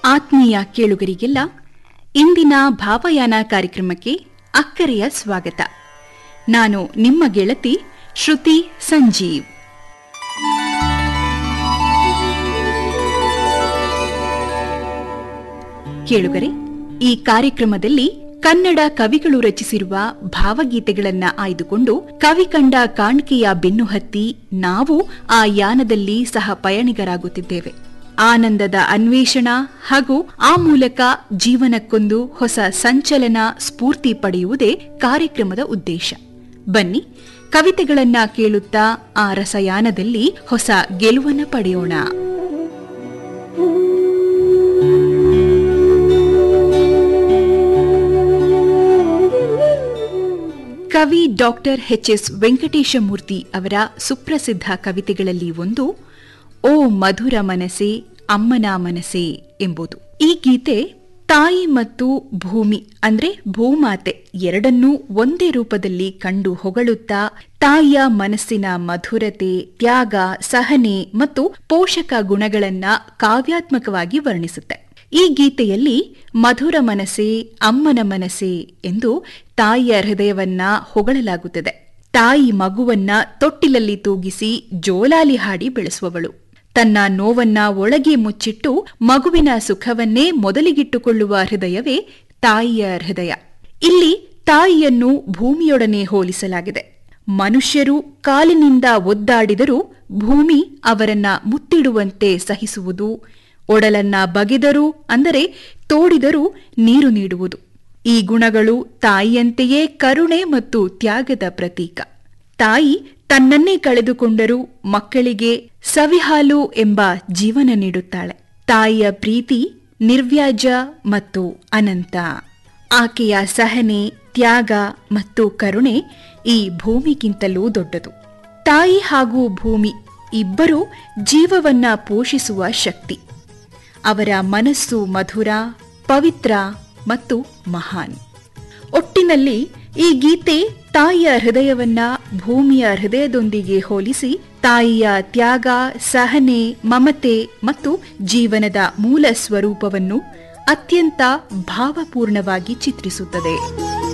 ಆತ್ಮೀಯ ಕೇಳುಗರಿಗೆಲ್ಲ ಇಂದಿನ ಭಾವಯಾನ ಕಾರ್ಯಕ್ರಮಕ್ಕೆ ಅಕ್ಕರೆಯ ಸ್ವಾಗತ. ನಾನು ನಿಮ್ಮ ಗೆಳತಿ ಶ್ರುತಿ ಸಂಜೀವ್. ಕೇಳುಗರೆ, ಈ ಕಾರ್ಯಕ್ರಮದಲ್ಲಿ ಕನ್ನಡ ಕವಿಗಳು ರಚಿಸಿರುವ ಭಾವಗೀತೆಗಳನ್ನ ಆಯ್ದುಕೊಂಡು ಕವಿ ಕಂಡ ಕಾಣಿಕೆಯ ಬೆನ್ನು ಹತ್ತಿ ನಾವು ಆ ಯಾನದಲ್ಲಿ ಸಹ ಪಯಣಿಗರಾಗುತ್ತಿದ್ದೇವೆ. ಆನಂದದ ಅನ್ವೇಷಣಾ ಹಾಗೂ ಆ ಮೂಲಕ ಜೀವನಕ್ಕೊಂದು ಹೊಸ ಸಂಚಲನ ಸ್ಫೂರ್ತಿ ಪಡೆಯುವುದೇ ಕಾರ್ಯಕ್ರಮದ ಉದ್ದೇಶ. ಬನ್ನಿ, ಕವಿತೆಗಳನ್ನ ಕೇಳುತ್ತಾ ಆ ರಸಯಾನದಲ್ಲಿ ಹೊಸ ಗೆಲುವನ್ನ ಪಡೆಯೋಣ. ಕವಿ ಡಾಕ್ಟರ್ ಎಚ್.ಎಸ್. ವೆಂಕಟೇಶಮೂರ್ತಿ ಅವರ ಸುಪ್ರಸಿದ್ಧ ಕವಿತೆಗಳಲ್ಲಿ ಒಂದು ಓ ಮಧುರ ಮನಸೆ ಅಮ್ಮನ ಮನಸೆ ಎಂಬುದು. ಈ ಗೀತೆ ತಾಯಿ ಮತ್ತು ಭೂಮಿ ಅಂದ್ರೆ ಭೂಮಾತೆ ಎರಡನ್ನೂ ಒಂದೇ ರೂಪದಲ್ಲಿ ಕಂಡು ಹೊಗಳುತ್ತಾ ತಾಯಿಯ ಮನಸ್ಸಿನ ಮಧುರತೆ, ತ್ಯಾಗ, ಸಹನೆ ಮತ್ತು ಪೋಷಕ ಗುಣಗಳನ್ನ ಕಾವ್ಯಾತ್ಮಕವಾಗಿ ವರ್ಣಿಸುತ್ತೆ. ಈ ಗೀತೆಯಲ್ಲಿ ಮಧುರ ಮನಸೆ ಅಮ್ಮನ ಮನಸೆ ಎಂದು ತಾಯಿಯ ಹೃದಯವನ್ನ ಹೊಗಳಲಾಗುತ್ತದೆ. ತಾಯಿ ಮಗುವನ್ನ ತೊಟ್ಟಿಲಲ್ಲಿ ತೂಗಿಸಿ ಜೋಲಾಲಿ ಹಾಡಿ ಬೆಳೆಸುವವಳು. ತನ್ನ ನೋವನ್ನ ಒಳಗೆ ಮುಚ್ಚಿಟ್ಟು ಮಗುವಿನ ಸುಖವನ್ನೇ ಮೊದಲಿಗಿಟ್ಟುಕೊಳ್ಳುವ ಹೃದಯವೇ ತಾಯಿಯ ಹೃದಯ. ಇಲ್ಲಿ ತಾಯಿಯನ್ನು ಭೂಮಿಯೊಡನೆ ಹೋಲಿಸಲಾಗಿದೆ. ಮನುಷ್ಯರು ಕಾಲಿನಿಂದ ಒದ್ದಾಡಿದರೂ ಭೂಮಿ ಅವರನ್ನ ಮುತ್ತಿಡುವಂತೆ ಸಹಿಸುವುದು, ಒಡಲನ್ನ ಬಗೆದರೂ ಅಂದರೆ ತೋಡಿದರೂ ನೀರು ನೀಡುವುದು. ಈ ಗುಣಗಳು ತಾಯಿಯಂತೆಯೇ ಕರುಣೆ ಮತ್ತು ತ್ಯಾಗದ ಪ್ರತೀಕ. ತಾಯಿ ತನ್ನನ್ನೇ ಕಳೆದುಕೊಂಡರೂ ಮಕ್ಕಳಿಗೆ ಸವಿಹಾಲು ಎಂಬ ಜೀವನ ನೀಡುತ್ತಾಳೆ. ತಾಯಿಯ ಪ್ರೀತಿ ನಿರ್ವ್ಯಾಜ ಮತ್ತು ಅನಂತ. ಆಕೆಯ ಸಹನೆ, ತ್ಯಾಗ ಮತ್ತು ಕರುಣೆ ಈ ಭೂಮಿಗಿಂತಲೂ ದೊಡ್ಡದು. ತಾಯಿ ಹಾಗೂ ಭೂಮಿ ಇಬ್ಬರೂ ಜೀವವನ್ನ ಪೋಷಿಸುವ ಶಕ್ತಿ. ಅವರ ಮನಸ್ಸು ಮಧುರ, ಪವಿತ್ರ ಮತ್ತು ಮಹಾನ್. ಒಟ್ಟಿನಲ್ಲಿ ಈ ಗೀತೆ ತಾಯಿಯ ಹೃದಯವನ್ನ ಭೂಮಿಯ ಹೃದಯದೊಂದಿಗೆ ಹೋಲಿಸಿ ತಾಯಿಯ ತ್ಯಾಗ, ಸಹನೆ, ಮಮತೆ ಮತ್ತು ಜೀವನದ ಮೂಲ ಸ್ವರೂಪವನ್ನು ಅತ್ಯಂತ ಭಾವಪೂರ್ಣವಾಗಿ ಚಿತ್ರಿಸುತ್ತದೆ.